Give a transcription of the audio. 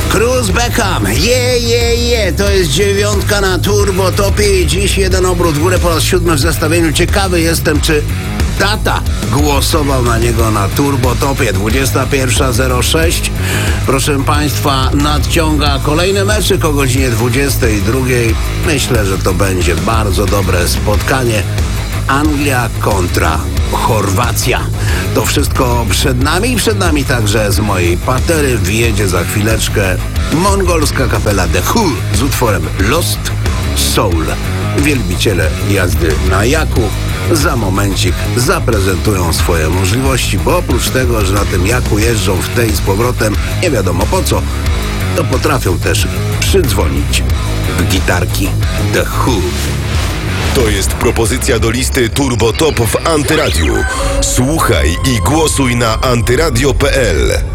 Cruz Beckham, to jest 9 na Turbo Topie i dziś jeden obrót w górę po raz 7 w zestawieniu. Ciekawy jestem, czy tata głosował na niego na Turbo Topie. 21:06. Proszę Państwa, nadciąga kolejny meczyk o godzinie 22:00. Myślę, że to będzie bardzo dobre spotkanie. Anglia kontra Chorwacja. To wszystko przed nami i przed nami także z mojej patery wjedzie za chwileczkę mongolska kapela The Who z utworem Lost Soul. Wielbiciele jazdy na jaku za momencik zaprezentują swoje możliwości, bo oprócz tego, że na tym jaku jeżdżą w tej z powrotem nie wiadomo po co, to potrafią też przydzwonić w gitarki The Who. To jest propozycja do listy Turbo Top w Antyradiu. Słuchaj i głosuj na antyradio.pl.